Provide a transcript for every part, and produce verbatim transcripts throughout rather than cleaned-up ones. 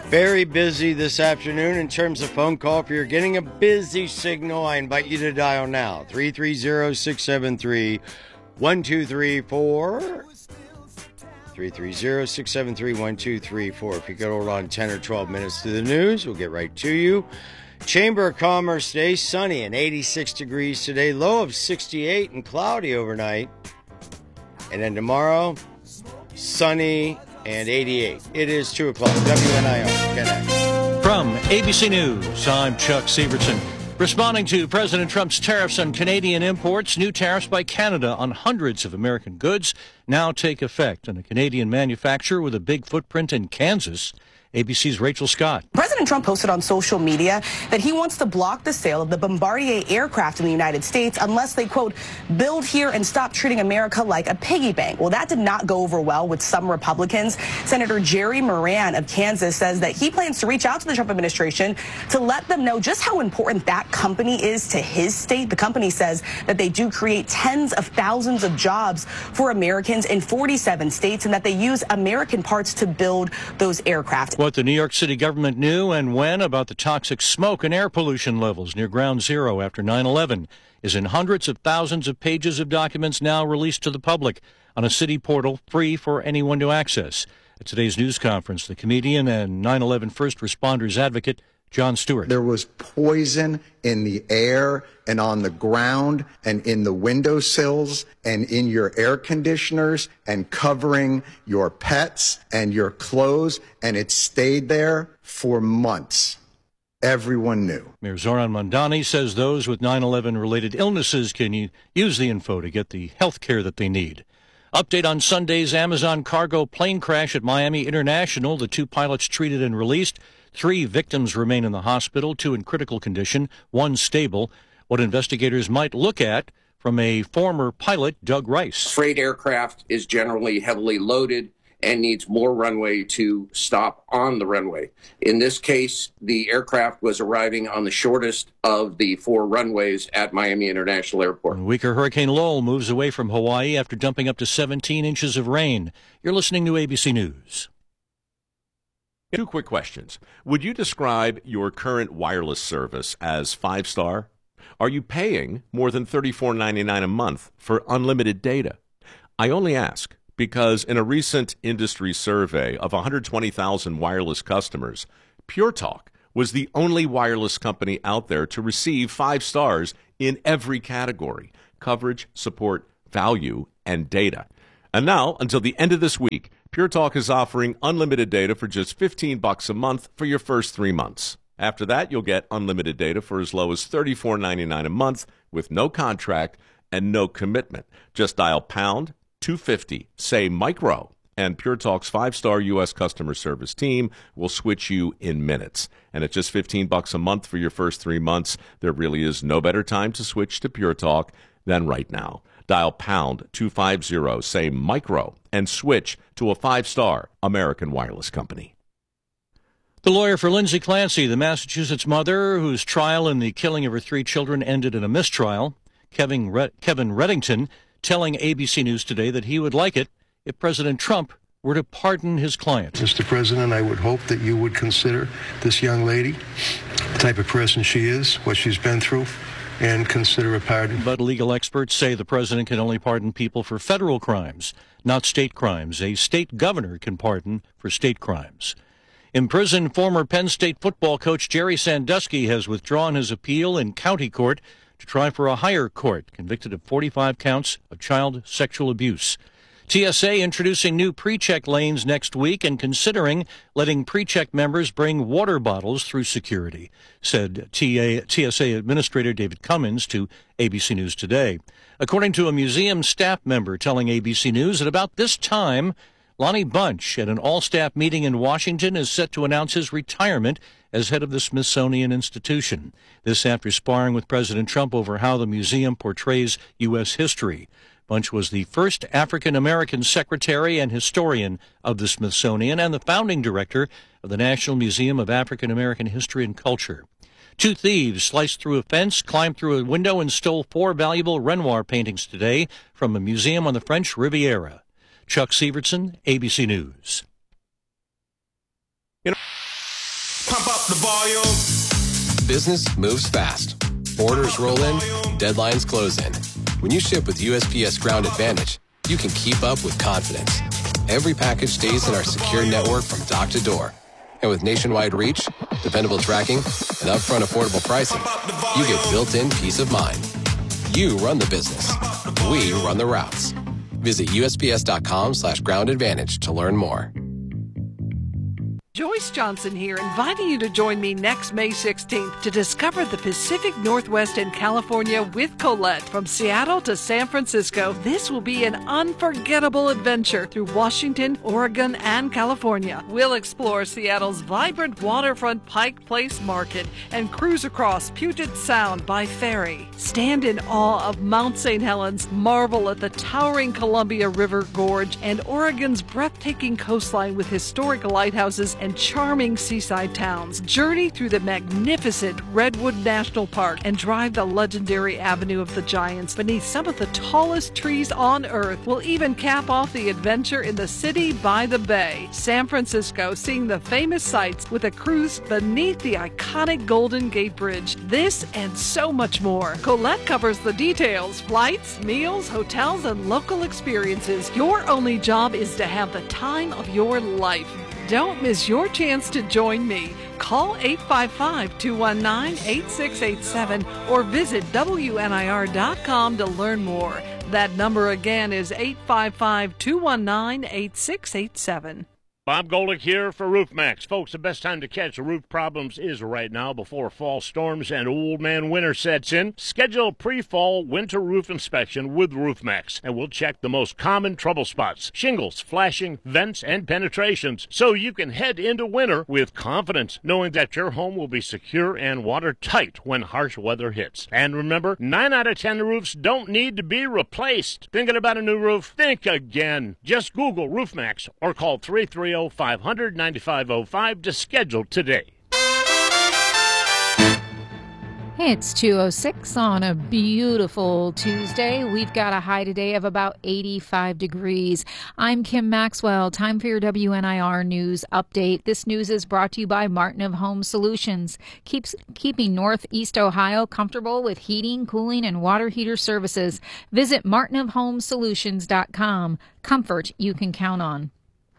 Very busy this afternoon in terms of phone call. If you're getting a busy signal, I invite you to dial now. three three zero, six seven three, one two three four. three three zero, six seven three, one two three four. If you could hold on ten or twelve minutes to the news, we'll get right to you. Chamber of Commerce Day, sunny and eighty-six degrees today. Low of sixty-eight and cloudy overnight. And then tomorrow, sunny and eighty-eight. It is two o'clock. W N I R. Connect. From A B C News, I'm Chuck Severson. Responding to President Trump's tariffs on Canadian imports, new tariffs by Canada on hundreds of American goods now take effect. And a Canadian manufacturer with a big footprint in Kansas. A B C's Rachel Scott. President Trump posted on social media that he wants to block the sale of the Bombardier aircraft in the United States unless they, quote, build here and stop treating America like a piggy bank. Well, that did not go over well with some Republicans. Senator Jerry Moran of Kansas says that he plans to reach out to the Trump administration to let them know just how important that company is to his state. The company says that they do create tens of thousands of jobs for Americans in forty-seven states and that they use American parts to build those aircraft. What the New York City government knew and when about the toxic smoke and air pollution levels near Ground Zero after nine eleven is in hundreds of thousands of pages of documents now released to the public on a city portal free for anyone to access. At today's news conference, the comedian and nine eleven first responders advocate Jon Stewart. There was poison in the air and on the ground and in the windowsills and in your air conditioners and covering your pets and your clothes, and it stayed there for months. Everyone knew. Mayor Zoran Mondani says those with nine eleven related illnesses can use the info to get the health care that they need. Update on Sunday's Amazon cargo plane crash at Miami International. The two pilots treated and released. Three victims remain in the hospital, two in critical condition, one stable. What investigators might look at from a former pilot, Doug Rice. Freight aircraft is generally heavily loaded and needs more runway to stop on the runway. In this case, the aircraft was arriving on the shortest of the four runways at Miami International Airport. Weaker Hurricane Lowell moves away from Hawaii after dumping up to seventeen inches of rain. You're listening to A B C News. Two quick questions. Would you describe your current wireless service as five-star? Are you paying more than thirty-four ninety-nine a month for unlimited data? I only ask because in a recent industry survey of one hundred twenty thousand wireless customers, Pure Talk was the only wireless company out there to receive five stars in every category: coverage, support, value, and data. And now, until the end of this week, Pure Talk is offering unlimited data for just fifteen bucks a month for your first three months. After that, you'll get unlimited data for as low as thirty-four ninety-nine a month with no contract and no commitment. Just dial pound two fifty, say micro, and Pure Talk's five-star U S customer service team will switch you in minutes. And at just fifteen bucks a month for your first three months, there really is no better time to switch to Pure Talk than right now. Dial pound two fifty, say micro, and switch to a five-star American wireless company. The lawyer for Lindsay Clancy, the Massachusetts mother whose trial in the killing of her three children ended in a mistrial, Kevin, Red- Kevin Reddington, telling A B C News today that he would like it if President Trump were to pardon his client. Mister President, I would hope that you would consider this young lady, the type of person she is, what she's been through, and consider a pardon. But legal experts say the president can only pardon people for federal crimes, not state crimes. A state governor can pardon for state crimes. In prison, former Penn State football coach Jerry Sandusky has withdrawn his appeal in county court to try for a higher court, convicted of forty-five counts of child sexual abuse. T S A introducing new pre-check lanes next week and considering letting pre-check members bring water bottles through security, said T S A Administrator David Cummins to A B C News today. According to a museum staff member telling A B C News, at about this time, Lonnie Bunch, at an all-staff meeting in Washington, is set to announce his retirement as head of the Smithsonian Institution. This after sparring with President Trump over how the museum portrays U S history. Bunch was the first African-American secretary and historian of the Smithsonian and the founding director of the National Museum of African-American History and Culture. Two thieves sliced through a fence, climbed through a window, and stole four valuable Renoir paintings today from a museum on the French Riviera. Chuck Severson, A B C News. You know the volume. Business moves fast. Orders roll in, deadlines close in. When you ship with U S P S Ground Advantage, you can keep up with confidence. Every package stays in our secure network from dock to door. And with nationwide reach, dependable tracking, and upfront affordable pricing, you get built-in peace of mind. You run the business. We run the routes. Visit U S P S dot com slash ground advantage to learn more. Joyce Johnson here, inviting you to join me next May sixteenth to discover the Pacific Northwest and California with Colette. From Seattle to San Francisco, this will be an unforgettable adventure through Washington, Oregon, and California. We'll explore Seattle's vibrant waterfront Pike Place Market and cruise across Puget Sound by ferry. Stand in awe of Mount Saint Helens, marvel at the towering Columbia River Gorge, and Oregon's breathtaking coastline with historic lighthouses and charming seaside towns. Journey through the magnificent Redwood National Park and drive the legendary Avenue of the Giants beneath some of the tallest trees on Earth. We'll even cap off the adventure in the city by the bay, San Francisco, seeing the famous sights with a cruise beneath the iconic Golden Gate Bridge. This and so much more. Colette covers the details: flights, meals, hotels, and local experiences. Your only job is to have the time of your life. Don't miss your chance to join me. Call eight five five, two one nine, eight six eight seven or visit W N I R dot com to learn more. That number again is eight five five, two one nine, eight six eight seven. Bob Golick here for RoofMax. Folks, the best time to catch roof problems is right now before fall storms and old man winter sets in. Schedule a pre-fall winter roof inspection with RoofMax, and we'll check the most common trouble spots: shingles, flashing, vents, and penetrations, so you can head into winter with confidence, knowing that your home will be secure and watertight when harsh weather hits. And remember, nine out of ten roofs don't need to be replaced. Thinking about a new roof? Think again. Just Google RoofMax or call three three zero, five hundred, ninety-five oh five to schedule today. It's two oh six on a beautiful Tuesday. We've got a high today of about eighty-five degrees. I'm Kim Maxwell. Time for your W N I R News Update. This news is brought to you by Martin of Home Solutions. Keeps keeping Northeast Ohio comfortable with heating, cooling, and water heater services. Visit martin of home solutions dot com. Comfort you can count on.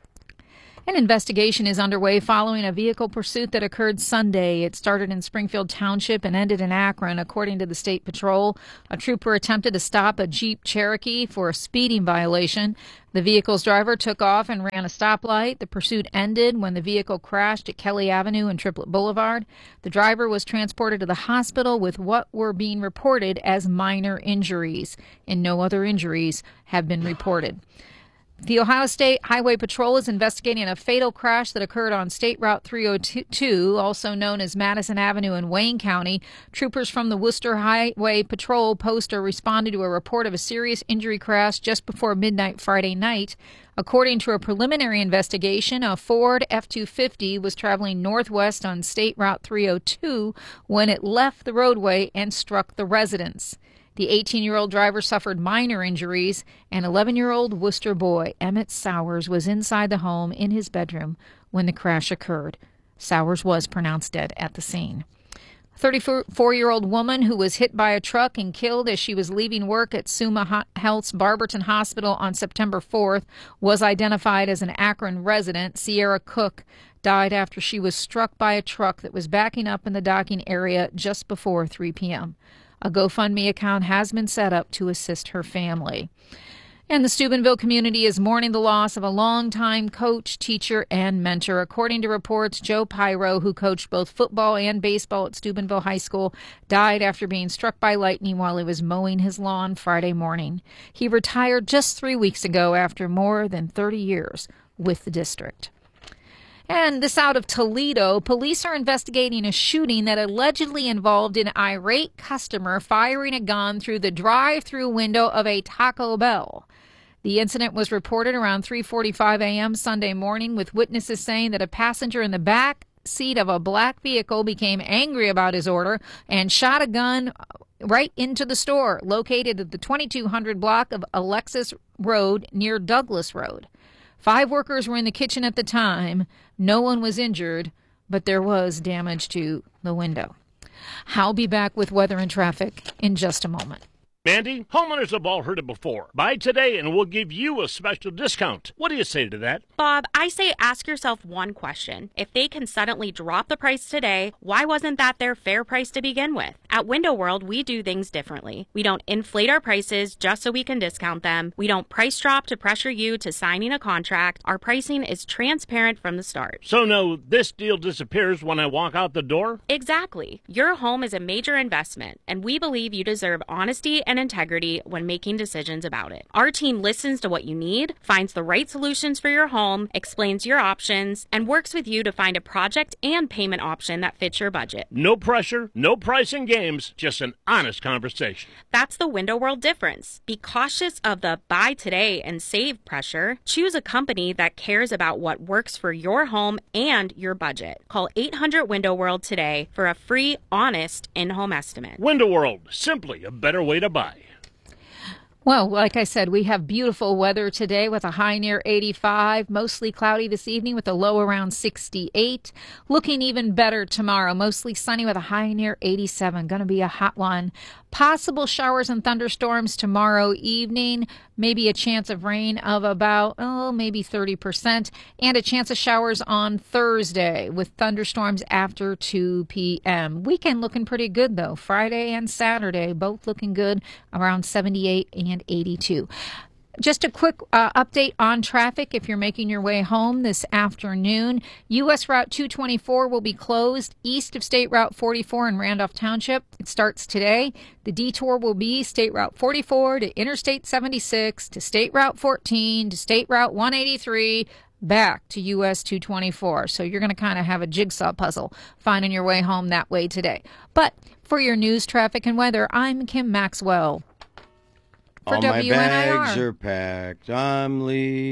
An investigation is underway following a vehicle pursuit that occurred Sunday. It started in Springfield Township and ended in Akron. According to the State Patrol, a trooper attempted to stop a Jeep Cherokee for a speeding violation. The vehicle's driver took off and ran a stoplight. The pursuit ended when the vehicle crashed at Kelly Avenue and Triplet Boulevard. The driver was transported to the hospital with what were being reported as minor injuries, and no other injuries have been reported. The Ohio State Highway Patrol is investigating a fatal crash that occurred on State Route three oh two, also known as Madison Avenue in Wayne County. Troopers from the Worcester Highway Patrol poster responded to a report of a serious injury crash just before midnight Friday night. According to a preliminary investigation, a Ford F two fifty was traveling northwest on State Route three oh two when it left the roadway and struck the residence. The eighteen-year-old driver suffered minor injuries. An eleven-year-old Worcester boy, Emmett Sowers, was inside the home in his bedroom when the crash occurred. Sowers was pronounced dead at the scene. A thirty-four-year-old woman who was hit by a truck and killed as she was leaving work at Summa Health's Barberton Hospital on September fourth was identified as an Akron resident. Sierra Cook died after she was struck by a truck that was backing up in the docking area just before three p.m. A GoFundMe account has been set up to assist her family. And the Steubenville community is mourning the loss of a longtime coach, teacher, and mentor. According to reports, Joe Pyro, who coached both football and baseball at Steubenville High School, died after being struck by lightning while he was mowing his lawn Friday morning. He retired just three weeks ago after more than thirty years with the district. And this out of Toledo, police are investigating a shooting that allegedly involved an irate customer firing a gun through the drive-through window of a Taco Bell. The incident was reported around three forty-five a.m. Sunday morning, with witnesses saying that a passenger in the back seat of a black vehicle became angry about his order and shot a gun right into the store, located at the twenty-two hundred block of Alexis Road near Douglas Road. Five workers were in the kitchen at the time. No one was injured, but there was damage to the window. I'll be back with weather and traffic in just a moment. Mandy, homeowners have all heard it before. Buy today and we'll give you a special discount. What do you say to that? Bob, I say ask yourself one question. If they can suddenly drop the price today, why wasn't that their fair price to begin with? At Window World, we do things differently. We don't inflate our prices just so we can discount them. We don't price drop to pressure you to signing a contract. Our pricing is transparent from the start. So no, this deal disappears when I walk out the door? Exactly. Your home is a major investment, and we believe you deserve honesty and integrity when making decisions about it. Our team listens to what you need, finds the right solutions for your home, explains your options, and works with you to find a project and payment option that fits your budget. No pressure, no pricing games, just an honest conversation. That's the Window World difference. Be cautious of the buy today and save pressure. Choose a company that cares about what works for your home and your budget. Call eight hundred Window World today for a free, honest in-home estimate. Window World, simply a better way to buy. Well, like I said, we have beautiful weather today with a high near eighty-five, mostly cloudy this evening with a low around sixty-eight. Looking even better tomorrow, mostly sunny with a high near eighty-seven. Going to be a hot one. Possible showers and thunderstorms tomorrow evening. Maybe a chance of rain of about, oh, maybe thirty percent. And a chance of showers on Thursday with thunderstorms after two p.m. Weekend looking pretty good, though. Friday and Saturday, both looking good, around seventy-eight and eighty-two. Just a quick uh, update on traffic if you're making your way home this afternoon. U S Route two twenty-four will be closed east of State Route forty-four in Randolph Township. It starts today. The detour will be State Route forty-four to Interstate seventy-six to State Route fourteen to State Route one eighty-three back to U S two twenty-four. So you're going to kind of have a jigsaw puzzle finding your way home that way today. But for your news, traffic, and weather, I'm Kim Maxwell. For All W N I R. my bags are packed. I'm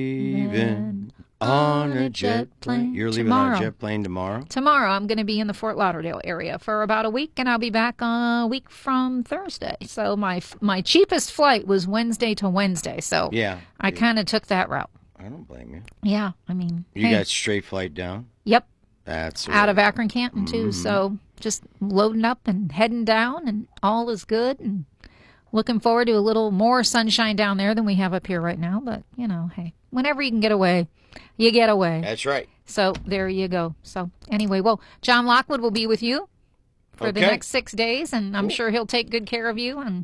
leaving on a jet plane. You're leaving Tomorrow. on a jet plane tomorrow? Tomorrow, I'm going to be in the Fort Lauderdale area for about a week, and I'll be back a week from Thursday. So my my cheapest flight was Wednesday to Wednesday. So Yeah. I kind of took that route. I don't blame you. Yeah, I mean, You hey. got straight flight down? Yep. That's Out of right. Akron, Canton, too. Mhm. So just loading up and heading down, and all is good. And looking forward to a little more sunshine down there than we have up here right now. But, you know, hey, whenever you can get away, you get away. That's right. So there you go. So anyway, well, John Lockwood will be with you for the Okay. next six days, and I'm sure he'll take good care of you and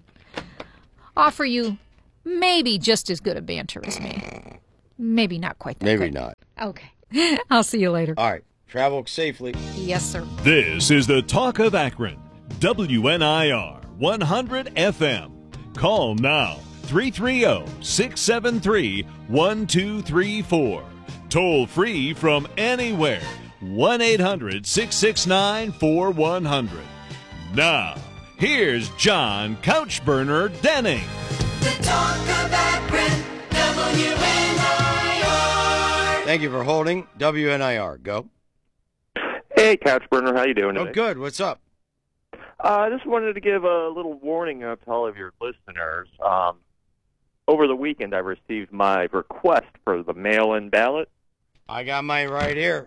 offer you maybe just as good a banter as me. Maybe not quite that Maybe good. not. Okay. I'll see you later. All right. Travel safely. Yes, sir. This is the Talk of Akron, W N I R one hundred F M. Call now, three three zero, six seven three, one two three four. Toll free from anywhere, one eight hundred, six six nine, four one zero zero. Now, here's John Couchburner Denning. The Talk of Akron, W N I R. Thank you for holding. W N I R. Go. Hey, Couchburner, how you doing Oh, today? good. What's up? Uh, I just wanted to give a little warning up to all of your listeners. Um, over the weekend, I received my request for the mail-in ballot. I got mine right here.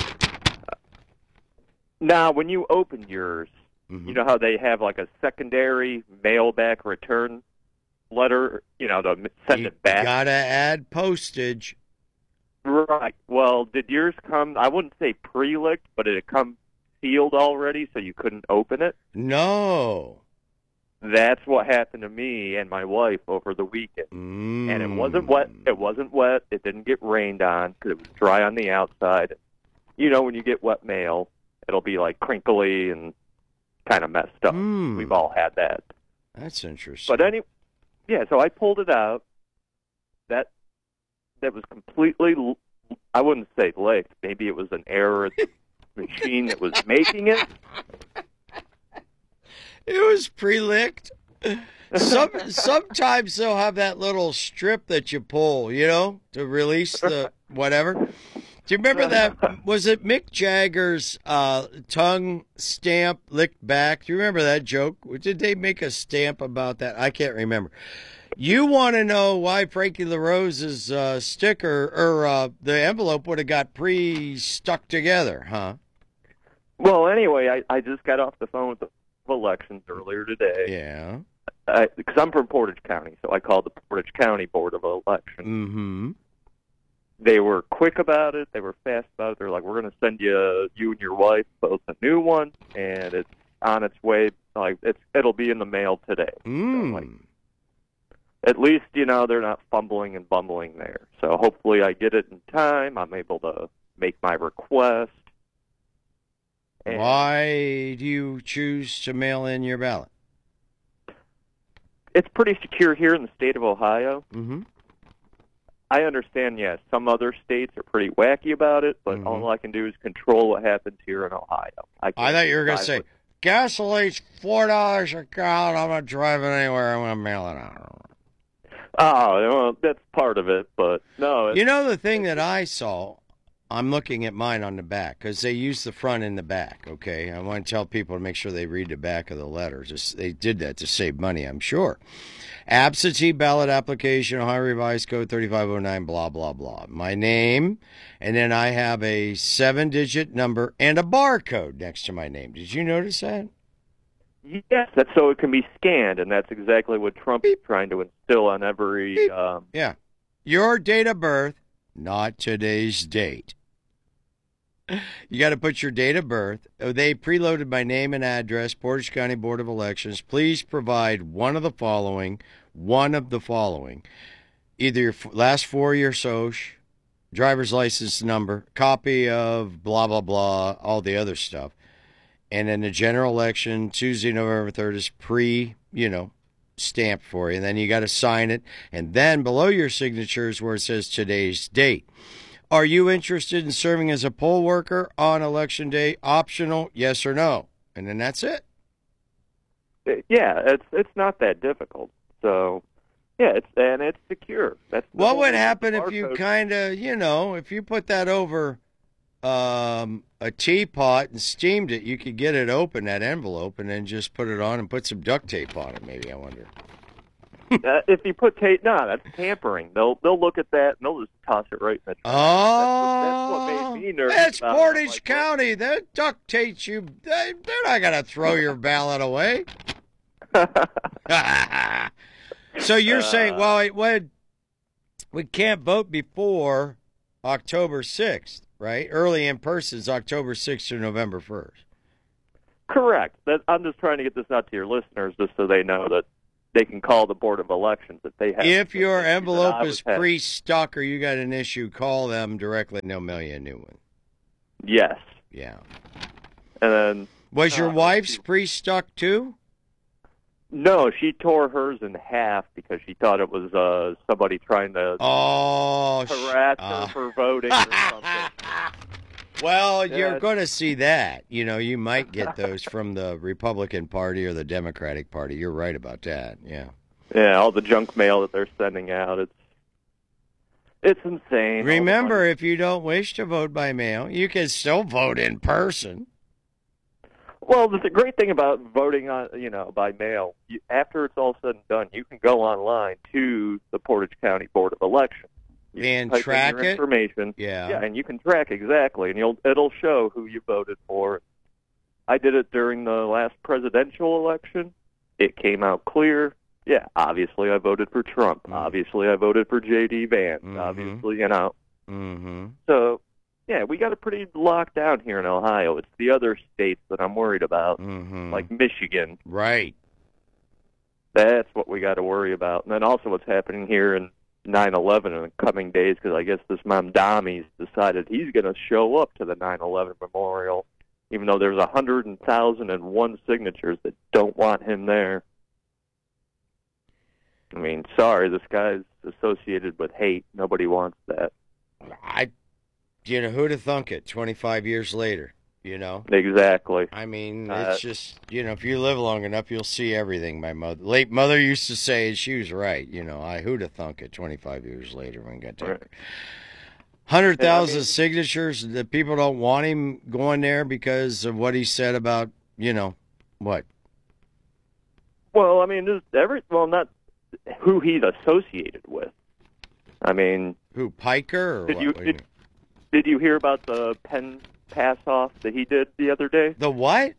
Now, when you open yours, Mm-hmm. you know how they have like a secondary mail-back return letter, you know, to send You it back? gotta add postage. Right. Well, did yours come, I wouldn't say pre-licked, but did it come sealed already so you couldn't open it? No. That's what happened to me and my wife over the weekend. Mm. And it wasn't wet. It wasn't wet. It didn't get rained on because it was dry on the outside. You know, when you get wet mail, it'll be like crinkly and kind of messed up. Mm. We've all had that. That's interesting. But any, yeah. So I pulled it out. That that was completely. I wouldn't say licked. Maybe it was an error at the machine that was making it. It was pre-licked. Some sometimes they'll have that little strip that you pull, you know, to release the whatever. Do you remember that? Was it Mick Jagger's uh, tongue stamp licked back? Do you remember that joke? Did they make a stamp about that? I can't remember. You want to know why Frankie LaRose's uh, sticker or uh, the envelope would have got pre-stuck together, huh? Well, anyway, I, I just got off the phone with the elections earlier today. Yeah. Because I'm from Portage County, so I called the Portage County Board of Elections. Mm-hmm. They were quick about it. They were fast about it. They're like, we're going to send you, you and your wife, both a new one, and it's on its way. Like it's, it'll be in the mail today. Mm. So, like, at least, you know, they're not fumbling and bumbling there. So hopefully I get it in time. I'm able to make my request. And Why do you choose to mail in your ballot? it's pretty secure here in the state of Ohio. Mm-hmm. I understand, yes, some other states are pretty wacky about it, but Mhm. all I can do is control what happens here in Ohio. I, I can't thought you were going to decide say, gasoline's four dollars a gallon. I'm not driving anywhere. I'm going to mail it out. what- Oh, well, that's part of it, but no. It's, You know the thing that I saw, I'm looking at mine on the back, because they use the front and the back, okay? I want to tell people to make sure they read the back of the letters. Just, they did that to save money, I'm sure. Absentee ballot application, Ohio Revised Code thirty-five oh nine, blah, blah, blah. My name, and then I have a seven-digit number and a barcode next to my name. Did you notice that? Yes, that's so it can be scanned, and that's exactly what Trump is trying to instill on every... Um, Yeah. Your date of birth, not today's date. You got to put your date of birth. Oh, they preloaded my name and address, Portage County Board of Elections. Please provide one of the following, one of the following. Either your f- last four of your S O C, driver's license number, copy of blah, blah, blah, all the other stuff. And then the general election, Tuesday, November third, is pre, you know, stamped for you. And then you got to sign it. And then below your signatures where it says today's date. Are you interested in serving as a poll worker on election day? Optional, yes or no. And then that's it. yeah, it's it's not that difficult. So, yeah, it's and it's secure. That's the What whole would reason happen the if you barcode- kind of, you know, if you put that over um, a teapot and steamed it, you could get it open, that envelope, and then just put it on and put some duct tape on it, maybe, I wonder. uh, if you put tape, no, that's tampering. They'll they'll look at that and they'll just toss it right in the trash. Oh, that's, what, that's what made me nervous. It's about it. Portage Like, County. They duct tape you. They, they're not going to throw your ballot away. So you're saying, well, it would, we can't vote before October sixth, right? Early in person is October sixth to November first. Correct. That, I'm just trying to get this out to your listeners just so they know that they can call the Board of Elections if they have. If your issues that I envelope was is having. pre-stuck or you got an issue, call them directly and they'll mail you a new one. Yes. Yeah. And then Was your uh, wife's pre-stuck too? No, she tore hers in half because she thought it was uh, somebody trying to Oh, sh- harass uh. her for voting or something. Well, Yeah, you're it's- going to see that. You know, you might get those from the Republican Party or the Democratic Party. You're right about that. Yeah. Yeah, all the junk mail that they're sending out. It's it's insane. Remember, if you don't wish to vote by mail, you can still vote in person. Well, the the great thing about voting on, you know, by mail, you, after it's all said and done, you can go online to the Portage County Board of Elections. You can And type in track your it? information. Yeah. Yeah, and you can track exactly, and you'll it'll show who you voted for. I did it during the last presidential election. It came out clear. Yeah, obviously I voted for Trump. Mm. Obviously I voted for J D Vance. Mhm. Obviously, you know. Mm-hmm. So, yeah, we got it pretty locked down here in Ohio. It's the other states that I'm worried about, Mm-hmm. like Michigan. Right. That's what we got to worry about. And then also what's happening here in nine eleven in the coming days, because I guess this Mamdami's decided he's going to show up to the nine eleven memorial, even though there's one hundred thousand one signatures that don't want him there. I mean, sorry, this guy's associated with hate. Nobody wants that. I, you know, who'd have thunk it twenty-five years later, you know? Exactly. I mean, Uh, it's just, you know, if you live long enough, you'll see everything. My mother, late mother used to say, and she was right, you know, I who'd have thunk it twenty-five years later when we got to Right. one hundred thousand And I mean- signatures. The people don't want him going there because of what he said about, you know, what? Well, I mean, there's every well, not who he's associated with. I mean, Who, Piker? Or did what? you What do you did, did you hear about the Penn pass off that he did the other day? The what?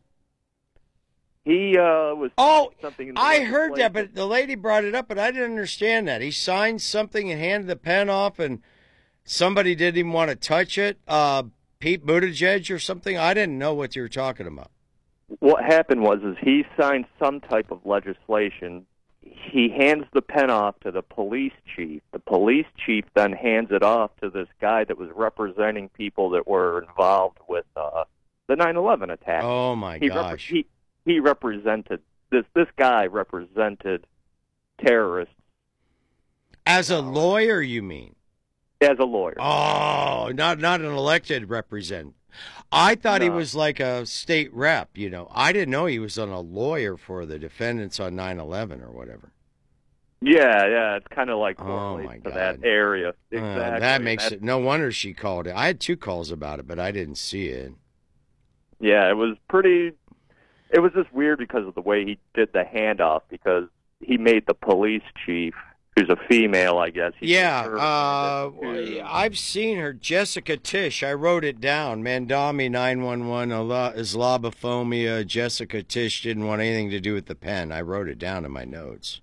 He uh, was oh, something. In the I heard that, legislation. but the lady brought it up, but I didn't understand that. He signed something and handed the pen off, and somebody didn't even want to touch it. Uh, Pete Buttigieg or something. I didn't know what you were talking about. What happened was, is he signed some type of legislation. He hands the pen off to the police chief. The police chief then hands it off to this guy that was representing people that were involved with uh, the nine eleven attack. Oh my he rep- gosh! he he represented this. This guy represented terrorists As a lawyer, you mean? as a lawyer. Oh, not not an elected representative. I thought he No. was like a state rep, you know. I didn't know he was on a lawyer for the defendants on nine eleven or whatever. Yeah, yeah, it's kind of like Oh, correlates my to God. that area. Uh, Exactly. that makes That's- it. No wonder she called it. I had two calls about it, but I didn't see it. Yeah, it was pretty. It was just weird because of the way he did the handoff. Because he made the police chief, who's a female, I guess. He Yeah, made her uh, handed to- I've seen her. Jessica Tish. I wrote it down. Mandami nine one one, Islamophobia. Jessica Tish didn't want anything to do with the pen. I wrote it down in my notes.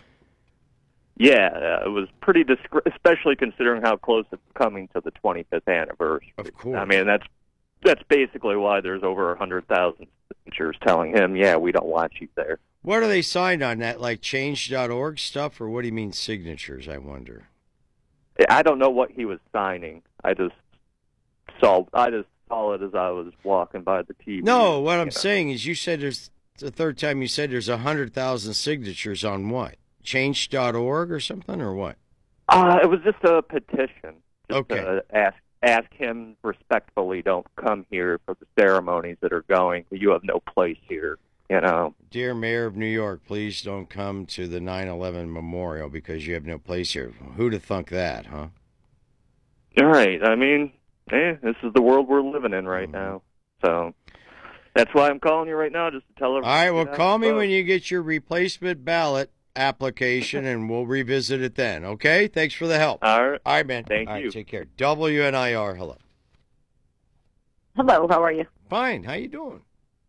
Yeah, uh, it was pretty discre- especially considering how close it's coming to the twenty-fifth anniversary. Of course. I mean, that's that's basically why there's over a hundred thousand signatures telling him, "Yeah, we don't want you there." What are they signed on that? Like change dot org stuff, or what do you mean signatures? I wonder. I don't know what he was signing. I just saw. I just saw it as I was walking by the T V. No, what I'm you know. saying is, you said there's the third time you said there's a hundred thousand signatures on what? change dot org or something, or what? Uh, it was just a petition. Just Okay. To ask ask him respectfully, don't come here for the ceremonies that are going. You have no place here. You know. Dear Mayor of New York, please don't come to the nine eleven memorial because you have no place here. Who'd have thunk that, huh? All right. I mean, eh, this is the world we're living in Mm-hmm. right now. So that's why I'm calling you right now, just to tell All everybody. right, well, get out call and me vote. when you get your replacement ballot application, and we'll revisit it then, okay? Thanks for the help. All right. All right, man. Thank All right, you. take care. W N I R, hello. Hello, how are you? Fine, how you doing?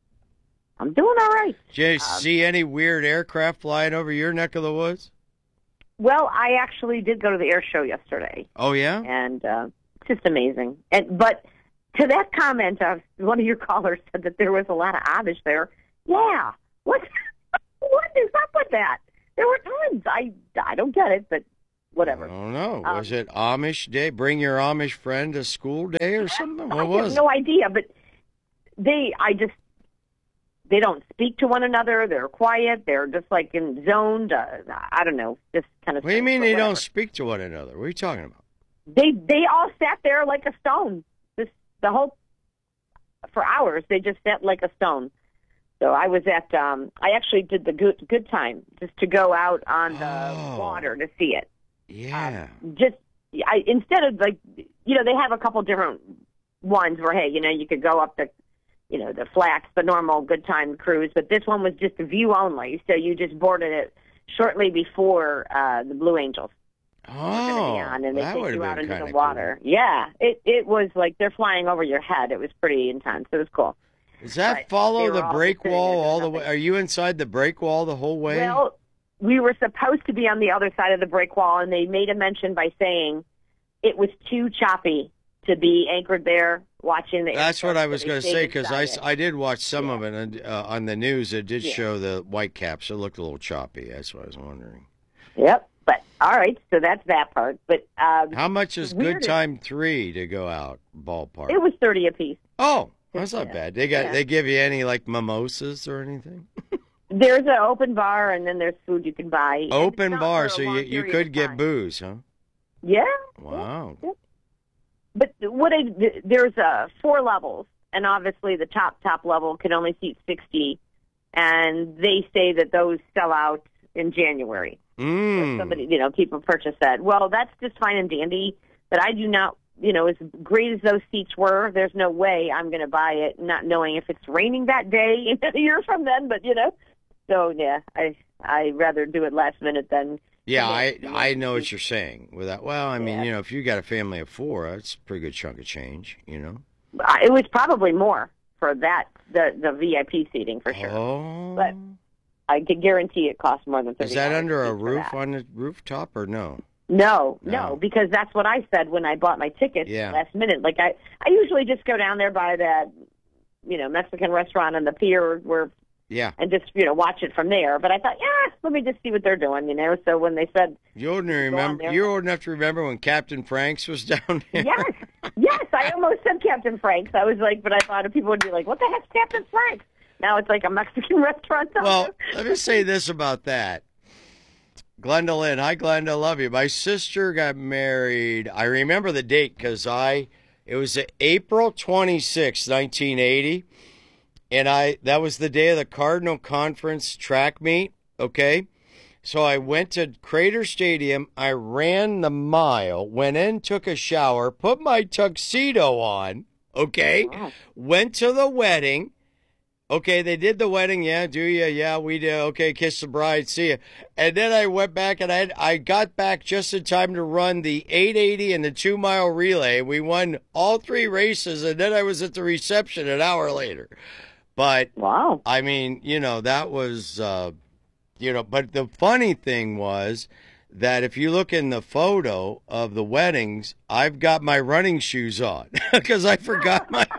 I'm doing all right. Did you Um, see any weird aircraft flying over your neck of the woods? Well, I actually did go to the air show yesterday, Oh, yeah? and uh, it's just amazing. And but to that comment, of one of your callers said that there was a lot of Amish there. Yeah, what what is up with that? There were tons. I I don't get it, but whatever. I don't know. Um, Was it Amish Day? Bring your Amish friend to school day or something? What I was have it? no idea, but they, I just, they don't speak to one another. They're quiet. They're just like in zoned. Uh, I don't know, just kind of. What do you mean they whatever. don't speak to one another? What are you talking about? They they all sat there like a stone. This the whole for hours. They just sat like a stone. So I was at. Um, I actually did the good good time just to go out on the Oh. water to see it. Yeah. Just I instead of like you know they have a couple different ones where hey you know you could go up the you know the flats the normal good time cruise, but this one was just a view only. So you just boarded it shortly before uh, the Blue Angels. Oh, on, and they that take would you have out been into kind the of water. Yeah, it it was like they're flying over your head. It was pretty intense. It was cool. Does that But follow they were the all break sitting there wall doing all the nothing. way? Are you inside the break wall the whole way? Well, we were supposed to be on the other side of the break wall, and they made a mention by saying it was too choppy to be anchored there watching the. That's what aircraft, I so was they going to stayed say because I, inside s- it. I did watch some of it and, uh, on the news. It did Yeah. show the white caps. It looked a little choppy. That's what I was wondering. Yep. But all right, so that's that part. But um, How much is Good weirdest- Time three to go out ballpark? It was thirty apiece. Oh, that's not Yeah. bad. They got Yeah. they give you any like mimosas or anything? There's an open bar, and then there's food you can buy. And Open it's not bar, for a so you long you period could of get time. booze, huh? Yeah. Wow. But what I, there's uh, four levels, and obviously the top top level can only seat sixty, and they say that those sell out in January. Mm. Somebody, you know, people purchase that. Well, that's just fine and dandy, but I do not, you know, as great as those seats were, there's no way I'm going to buy it, not knowing if it's raining that day a year from then. But you know, so yeah, I I rather do it last minute than. Yeah, I Yeah. I know what you're saying. With that, well, I mean, Yeah. you know, if you got a family of four, that's a pretty good chunk of change, you know. Uh, It was probably more for that, the the V I P seating for sure. Oh. But I can guarantee it costs more than thirty. Is that under a for roof that. on the rooftop or no? No, No. no, because that's what I said when I bought my tickets Yeah. last minute. Like I, I usually just go down there by that, you know, Mexican restaurant on the pier where, Yeah. and just you know watch it from there. But I thought, yeah, let me just see what they're doing, you know. So when they said, You old remember? there. You're old enough to remember when Captain Frank's was down there. yes, yes, I almost said Captain Frank's. I was like, but I thought people would be like, what the heck's Captain Frank's? Now it's like a Mexican restaurant. down Well, there. let me say this about that. Glenda Lynn. Hi, Glenda. Love you. My sister got married. I remember the date because I, it was April twenty-sixth, nineteen eighty. And I, that was the day of the Cardinal Conference track meet. Okay. So I went to Crater Stadium. I ran the mile, went in, took a shower, put my tuxedo on. Okay. Wow. Went to the wedding. Okay, they did the wedding. Yeah, do you? Yeah, we did. Okay, kiss the bride. See you. And then I went back and I had, I got back just in time to run the eight eighty and the two mile relay. We won all three races, and then I was at the reception an hour later. But wow, I mean, you know, that was, uh, you know. But the funny thing was that if you look in the photo of the weddings, I've got my running shoes on because I forgot my.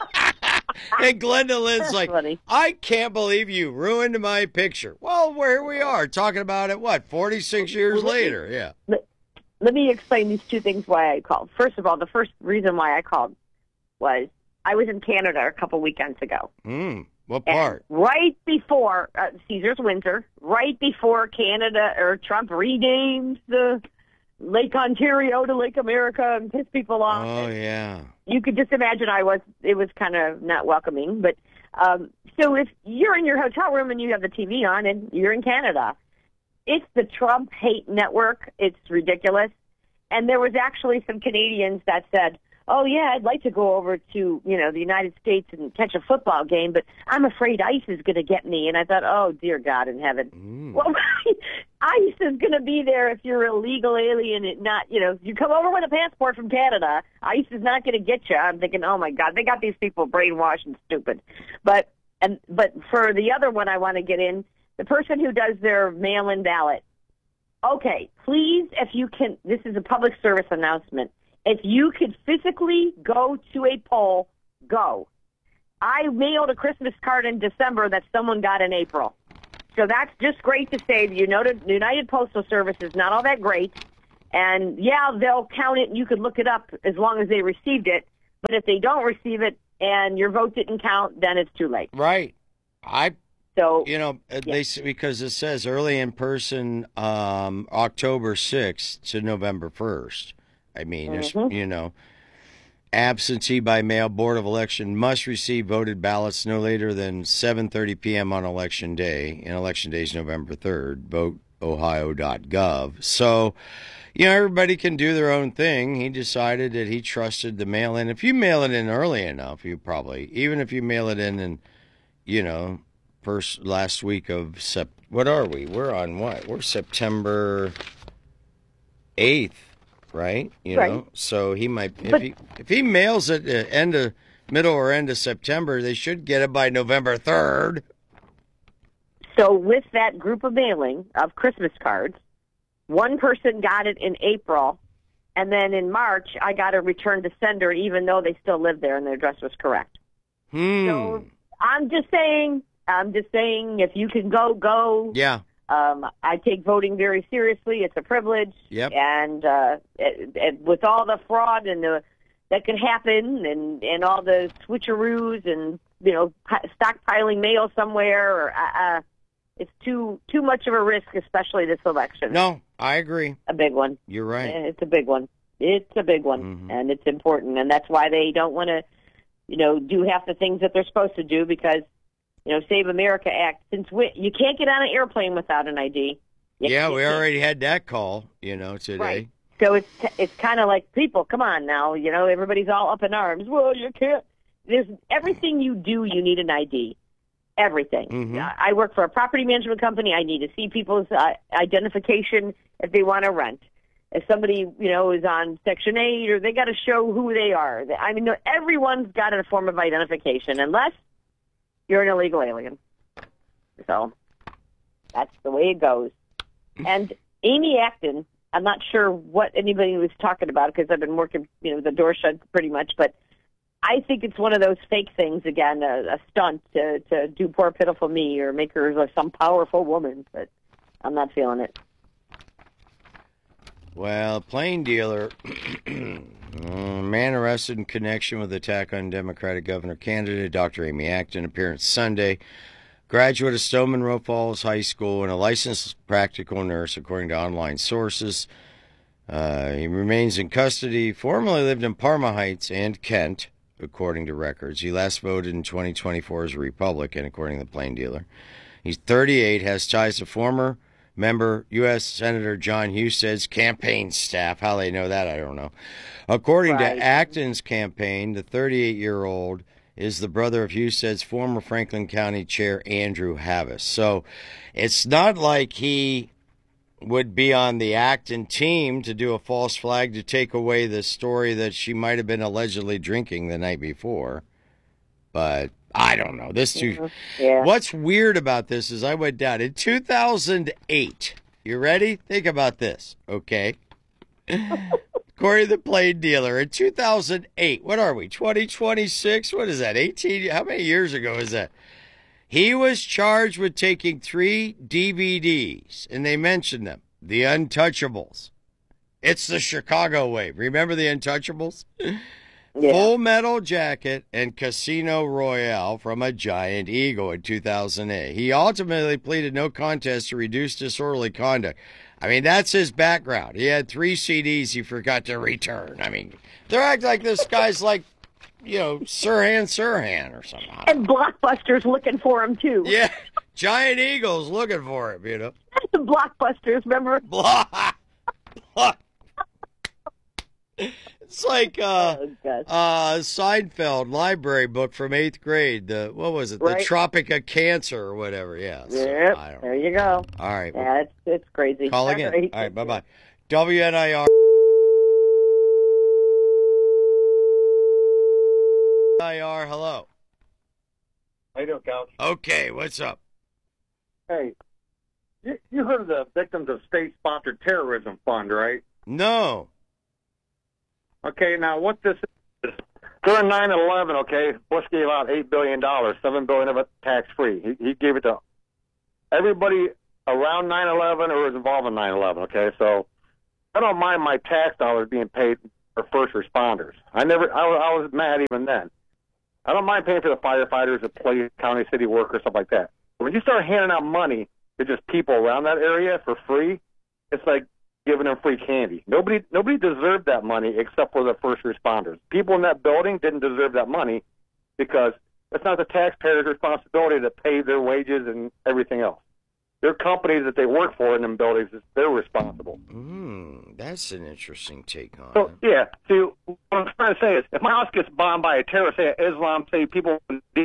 And Glenda Lynn's like, funny. I can't believe you ruined my picture. Well, where we are, talking about it, what, forty-six years Well, let me- later? Yeah. Let, let me explain these two things why I called. First of all, the first reason why I called was I was in Canada a couple weekends ago. Hmm. What And part? right before uh, Caesars Windsor, right before Canada or Trump renamed the Lake Ontario to Lake America and pissed people off. Oh, yeah. You could just imagine I was, it was kind of not welcoming. But um, so if you're in your hotel room and you have the T V on and you're in Canada, it's the Trump hate network. It's ridiculous. And there was actually some Canadians that said, oh, yeah, I'd like to go over to, you know, the United States and catch a football game, but I'm afraid ICE is going to get me. And I thought, oh, dear God in heaven. Mm. Well, ICE is going to be there if you're a legal alien and not, you know, if you come over with a passport from Canada, ICE is not going to get you. I'm thinking, oh, my God, they got these people brainwashed and stupid. But and but for the other one I want to get in, the person who does their mail-in ballot, okay, please, if you can, this is a public service announcement. If you could physically go to a poll, go. I mailed a Christmas card in December that someone got in April. So that's just great to say. The United, United Postal Service is not all that great. And, yeah, they'll count it and you could look it up as long as they received it. But if they don't receive it and your vote didn't count, then it's too late. Right. I, so you know, uh, they s because it says early in person um, October sixth to November first. I mean, there's, Mhm. you know, absentee by mail Board of Election must receive voted ballots no later than seven thirty p.m. on Election Day. And Election Day is November third. vote ohio dot gov. So, you know, everybody can do their own thing. He decided that he trusted the mail-in. If you mail it in early enough, you probably, even if you mail it in in, you know, first last week of Sep. What are we? We're on what? We're September eighth. Right, you Right. know, so he might if But- he if he mails it uh, end of middle or end of September, they should get it by November third. So with that group of mailing of Christmas cards, one person got it in April, and then in March I got a return to sender, even though they still lived there and their address was correct. Hmm. So I'm just saying, I'm just saying, if you can go, go. Yeah. Um, I take voting very seriously. It's a privilege. Yep. And uh, it, it, with all the fraud and the that could happen, and and all the switcheroos, and you know, pi- stockpiling mail somewhere, or uh, uh, it's too too much of a risk, especially this election. No, I agree. A big one. You're right. It's a big one. It's a big one, Mhm. and it's important, and that's why they don't want to, you know, do half the things that they're supposed to do, because, you know, Save America Act. Since we, you can't get on an airplane without an I D. You Yeah, can't- we already had that call, you know, today. Right. So it's it's kind of like, people, come on now, you know, everybody's all up in arms. Well, you can't. There's everything you do, you need an I D. Everything. Mhm. I work for a property management company. I need to see people's uh, identification if they want to rent. if somebody, you know, is on Section eight, or they got to show who they are. I mean, everyone's got a form of identification, unless you're an illegal alien. So that's the way it goes. And Amy Acton, I'm not sure what anybody was talking about because I've been working, you know, the door shut pretty much, but I think it's one of those fake things again, a, a stunt to, to do poor pitiful me or make her some powerful woman, but I'm not feeling it. Well, plain dealer, uh, man arrested in connection with attack on Democratic governor candidate Doctor Amy Acton. Appearance Sunday. Graduate of Stone Monroe Falls High School and a licensed practical nurse, according to online sources. Uh, he remains in custody. Formerly lived in Parma Heights and Kent, according to records. He last voted in twenty twenty-four as a Republican, according to the plain dealer. He's thirty-eight, has ties to former member U S Senator John Husted's campaign staff. How they know that, I don't know. According right. to Acton's campaign, the thirty-eight-year-old is the brother of Husted's former Franklin County Chair, Andrew Havis. So it's not like he would be on the Acton team to do a false flag to take away the story that she might have been allegedly drinking the night before. But I don't know. This too. Yeah. What's weird about this is I went down in two thousand eight. You ready? Think about this, okay? According to the plain dealer, in two thousand eight, what are we, twenty twenty-six? What is that, eighteen? How many years ago is that? He was charged with taking three D V Ds, and they mentioned them, The Untouchables. It's the Chicago way. Remember The Untouchables? Yeah. Full Metal Jacket and Casino Royale from a Giant Eagle in two thousand eight. He ultimately pleaded no contest to reduce disorderly conduct. I mean, that's his background. He had three C Ds he forgot to return. I mean, they're acting like this guy's like, you know, Sirhan Sirhan or something. And Blockbuster's looking for him, too. Yeah, Giant Eagle's looking for him, you know. The Blockbusters, remember? Block. Block. It's like uh, oh, uh, Seinfeld library book from eighth grade. The what was it? Right. The Tropic of Cancer or whatever. Yeah. So, yep. I don't There you go. All right. Yeah, it's it's crazy. Call again. All right, All right. Bye bye. W N I R. I R. Hello. How you doing, Couch? Okay. What's up? Hey, you, you heard of the Victims of State-Sponsored Terrorism Fund, right? No. Okay, now what this is, during nine eleven, okay, Bush gave out eight billion dollars, seven billion dollars of it tax-free. He, he gave it to everybody around nine eleven or was involved in nine eleven, okay? So I don't mind my tax dollars being paid for first responders. I never, I, was- I was mad even then. I don't mind paying for the firefighters, the police, county, city workers, stuff like that. But when you start handing out money to just people around that area for free, it's like giving them free candy. Nobody nobody deserved that money except for the first responders. People in that building didn't deserve that money because it's not the taxpayers' responsibility to pay their wages and everything else. Their companies that they work for in them buildings, they're responsible. Mm, that's an interesting take on So, it. yeah, see, what I'm trying to say is, if my house gets bombed by a terrorist, say Islam, say people...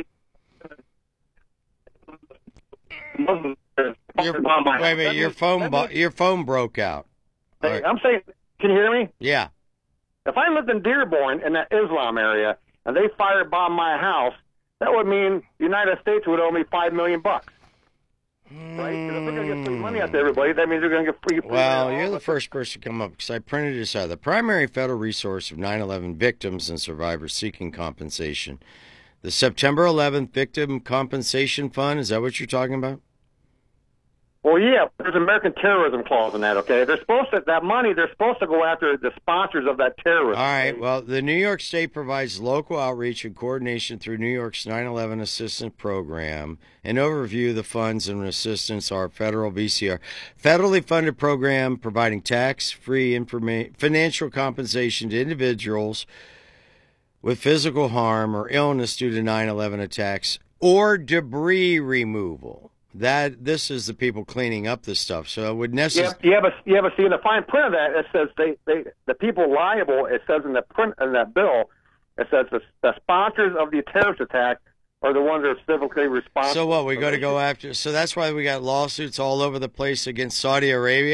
Muslims, Your, bombed by wait a minute, your phone, bo- your phone broke out. All right. I'm saying, can you hear me? Yeah. If I lived in Dearborn in that Islam area and they firebomb my house, that would mean the United States would owe me five million bucks. Right? Because if they're going to get free money out to everybody, that means they're going to get free. free Well, money you're out. the first person to come up because I printed this out. The primary federal resource of nine eleven victims and survivors seeking compensation. The September eleventh Victim Compensation Fund, is that what you're talking about? Well, yeah, there's an American terrorism clause in that, okay? They're supposed to, that money, they're supposed to go after the sponsors of that terrorism. All right. Well, the New York State provides local outreach and coordination through New York's nine eleven Assistance Program. An overview of the funds and assistance are federal V C R, federally funded program providing tax-free informa- financial compensation to individuals with physical harm or illness due to nine eleven attacks or debris removal. That this is the people cleaning up this stuff, so it would necessarily. Yeah, yeah, but yeah, but see in the fine print of that, it says they, they the people liable. It says in the print in that bill, it says the, the sponsors of the terrorist attack are the ones that are civically responsible. So what? We got to go after. So that's why we got lawsuits all over the place against Saudi Arabia.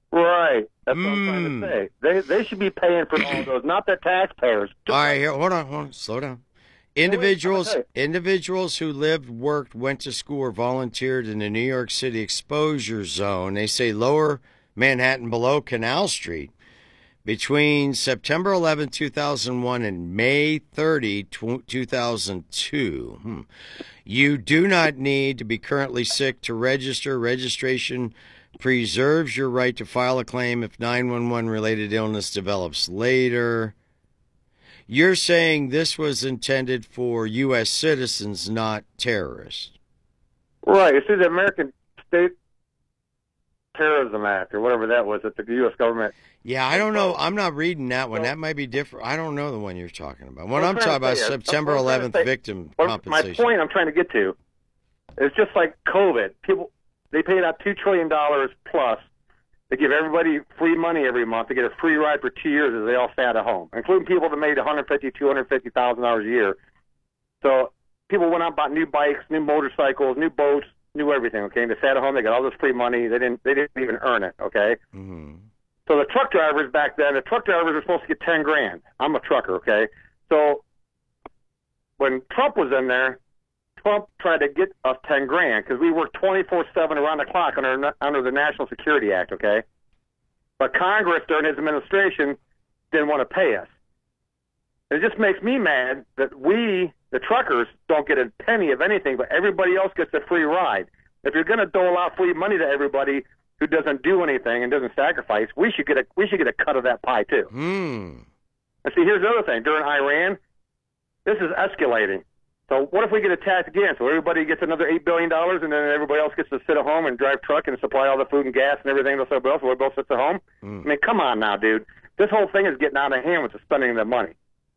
Right. That's what I'm trying to say. They they should be paying for all those, not the taxpayers. All right, here, hold on, hold on, slow down. Individuals, wait, individuals who lived, worked, went to school, or volunteered in the New York City exposure zone. They say Lower Manhattan, below Canal Street, between September eleventh, two thousand one, and May thirtieth, two thousand two. Hmm. You do not need to be currently sick to register. Registration preserves your right to file a claim if nine one one related illness develops later. You're saying this was intended for U S citizens, not terrorists. Right. It's the American State Terrorism Act, or whatever that was, that the U S government. Yeah, I don't know. I'm not reading that one. That might be different. I don't know the one you're talking about. What Well, I'm I'm talking trying about to is say, September I'm trying to eleventh say- victim Well, compensation. My point I'm trying to get to is just like COVID. People, they paid out two trillion dollars plus. They give everybody free money every month. They get a free ride for two years as they all sat at home, including people that made one hundred fifty thousand dollars, two hundred fifty thousand dollars a year. So people went out and bought new bikes, new motorcycles, new boats, new everything, okay? And they sat at home. They got all this free money. They didn't, they didn't even earn it, okay? Mm-hmm. So the truck drivers back then, the truck drivers were supposed to get ten grand. I'm a trucker, okay? So when Trump was in there, Trump tried to get us ten grand because we worked twenty-four seven around the clock under under the National Security Act, okay? But Congress during his administration didn't want to pay us. It just makes me mad that we, the truckers, don't get a penny of anything, but everybody else gets a free ride. If you're going to dole out free money to everybody who doesn't do anything and doesn't sacrifice, we should get a we should get a cut of that pie too. Hmm. And see, here's the other thing: during Iran, this is escalating. So what if we get attacked again? So everybody gets another eight billion dollars, and then everybody else gets to sit at home and drive truck and supply all the food and gas and everything else. Everybody else, we both sits at home. Mm. I mean, come on now, dude. This whole thing is getting out of hand with the spending of the money.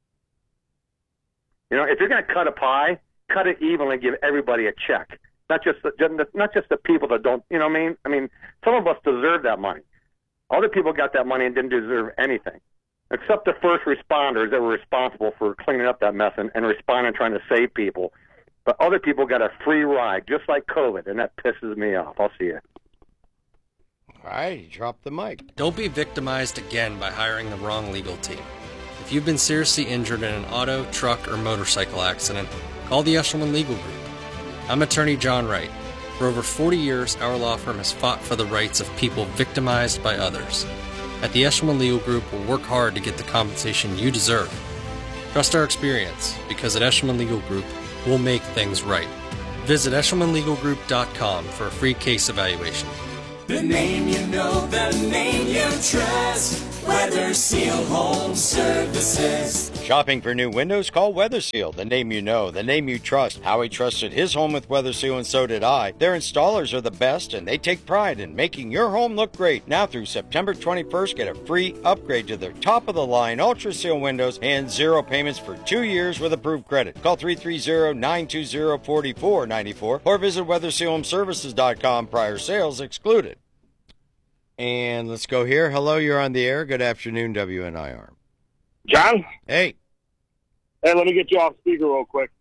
You know, if you're going to cut a pie, cut it evenly, give everybody a check. Not just the, not just the people that don't. You know what I mean? I mean, some of us deserve that money. Other people got that money and didn't deserve anything, except the first responders that were responsible for cleaning up that mess and, and responding, trying to save people. But other people got a free ride, just like COVID, and that pisses me off. I'll see you. All right, he dropped the mic. Don't be victimized again by hiring the wrong legal team. If you've been seriously injured in an auto, truck, or motorcycle accident, call the Eshelman Legal Group. I'm attorney John Wright. For over forty years, our law firm has fought for the rights of people victimized by others. At the Eshelman Legal Group, we'll work hard to get the compensation you deserve. Trust our experience, because at Eshelman Legal Group, we'll make things right. Visit eshelman legal group dot com for a free case evaluation. The name you know, the name you trust. Weather Seal Home Services. Shopping for new windows? Call Weather Seal, the name you know, the name you trust. Howie trusted his home with Weather Seal, and so did I. Their installers are the best, and they take pride in making your home look great. Now through September twenty-first, get a free upgrade to their top-of-the-line Ultra Seal windows and zero payments for two years with approved credit. Call three three zero, nine two zero, four four nine four or visit weather seal home services dot com. Prior sales excluded. And let's go here. Hello, you're on the air. Good afternoon, W N I R. John? Hey. Hey, let me get you off speaker real quick.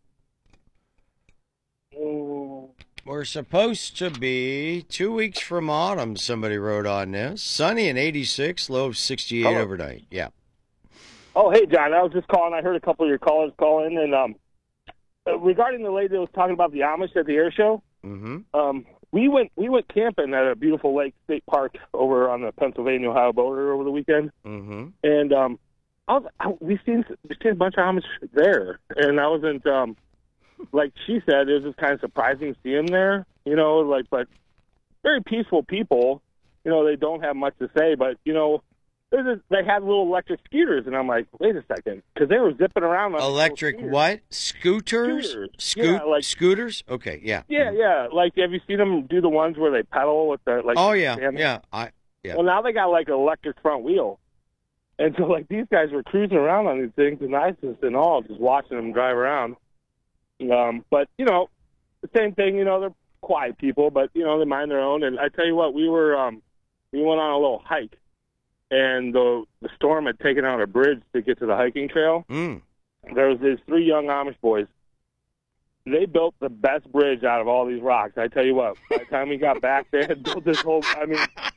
We're supposed to be two weeks from autumn, somebody wrote on this. Sunny and eighty-six, low of sixty-eight Hello. overnight. Yeah. Oh, hey, John. I was just calling. I heard a couple of your callers call in. And um, uh, regarding the lady that was talking about the Amish at the air show, Mm-hmm. um, we went we went camping at a beautiful lake state park over on the Pennsylvania-Ohio border over the weekend. Mm-hmm. And um, I was, I, we seen we seen a bunch of Amish there, and I wasn't um, like she said. It was just kind of surprising to see them there, you know. Like, but very peaceful people. You know, they don't have much to say, but you know, there's a, they had little electric scooters, and I'm like, wait a second, because they were zipping around on Electric little what? Scooters? Scooters. Scoot- Yeah, like- scooters? Okay, yeah. Yeah, yeah. Like, have you seen them do the ones where they pedal with the like? Oh, yeah, stand- yeah. I yeah. Well, now they got like an electric front wheel, and so like these guys were cruising around on these things, and I just and all just watching them drive around. Um, but you know, the same thing. You know, they're quiet people, but you know they mind their own. And I tell you what, we were um, we went on a little hike, and the the storm had taken out a bridge to get to the hiking trail. Mm. There was these three young Amish boys. They built the best bridge out of all these rocks. I tell you what, by the time we got back, they had built this whole, I mean,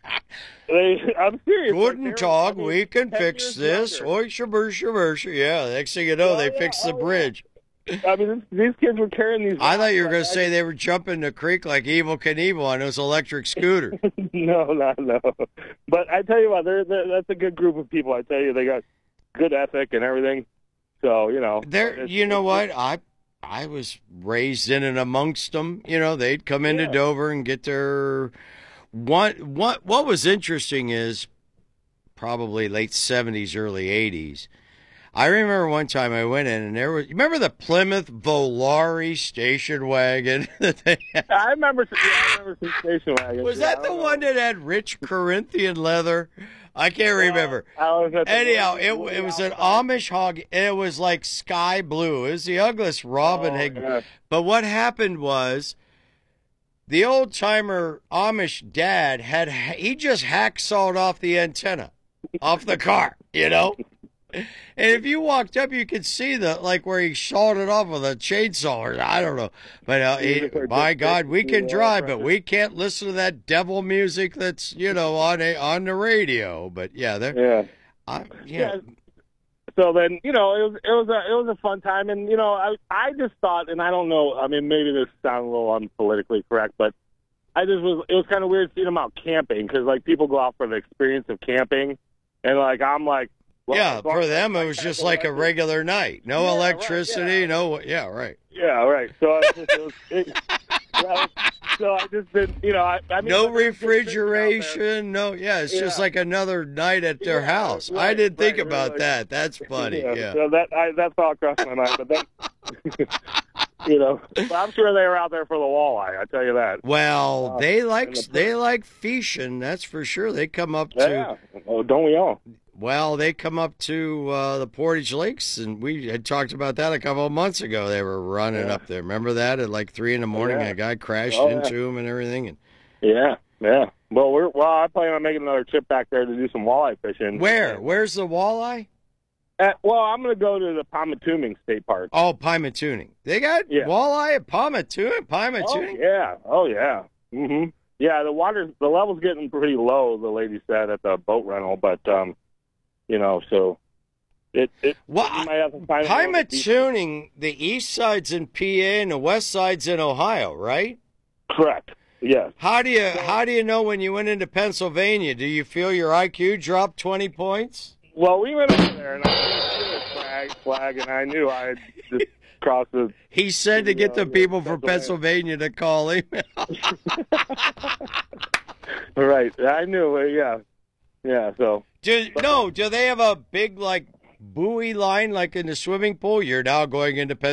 They, I'm serious. Guten like, Tag, I mean, we can ten fix years this. younger. Oisha, bersha, bersha. Yeah, next thing you know, Oh, they yeah, fixed the oh, yeah. bridge. I mean, this, these kids were carrying these. I thought you were going rocks to like say they were jumping the creek like Evel Knievel on those electric scooters. no, no, no. But I tell you what, they're, they're, that's a good group of people. I tell you, they got good ethic and everything. So you know, There, you know what? I I was raised in and amongst them. You know, they'd come into Yeah. Dover and get their what what what was interesting is probably late seventies, early eighties. I remember one time I went in and there was, you remember the Plymouth Volare station wagon that they had? I remember. Yeah, I remember some station wagons. Was yeah, that the one that had rich Corinthian leather? I can't remember. I was at the Anyhow, way- it way it was an outside. Amish hog. And it was like sky blue. It was the ugliest Robin Oh, Hood. yeah. But what happened was the old timer Amish dad had he just hacksawed off the antenna off the car, you know. And if you walked up, you could see the like where he sawed it off with a chainsaw, or I don't know. But uh, he, my God, we can drive, but we can't listen to that devil music that's you know on a on the radio. But yeah, there. Yeah. I, yeah. Yeah. So then, you know, it was it was a it was a fun time, and you know, I I just thought, and I don't know, I mean, maybe this sounds a little unpolitically correct, but I just was it was kind of weird seeing them out camping because like people go out for the experience of camping, and like I'm like. Well, yeah, as long for as them I it was kinda just go like back a to- regular night. No Yeah, right, electricity, yeah. no, yeah, right. Yeah, right. So, I just, it was, it, well, so I just did, you know, I, I mean, No like, there's kids out there. refrigeration, no, yeah, it's just Yeah. like another night at their Yeah, house. I right, didn't think right, about right. that. That's funny, yeah. So that I, that's all across my mind. But then, you know, but I'm sure they were out there for the walleye. I tell you that. Well, Uh, they like and the- they like fishing, that's for sure. They come up to Yeah. Oh, don't we all? well, they come up to uh, the Portage Lakes, and we had talked about that a couple of months ago. They were running Yeah. up there. Remember that at like three in the morning? Yeah. A guy crashed Oh, yeah. into him and everything. And Yeah, yeah. Well, we're well. I plan on making another trip back there to do some walleye fishing. where? Where's the walleye? At, well, I'm going to go to the Pomatuning State Park. Oh, Pymatuning. They got Yeah. walleye at Pymatuning. Oh Pymatuning. yeah, oh yeah. hmm Yeah, the water, the level's getting pretty low. The lady said at the boat rental, but um, you know, so it it. Well, you might have to find another beach. Pymatuning, the east side's in P A and the west side's in Ohio, right? Correct. Yes. How do you how do you know when you went into Pennsylvania? Do you feel your I Q dropped twenty points? Well, we went over there, and I see the flag, flag, and I knew I had just crossed the. He said to get the Yeah, people from Pennsylvania. Pennsylvania to call him. Right, I knew. uh, Yeah, yeah. So. do, no, do they have a big like buoy line like in the swimming pool? You're now going into Pennsylvania.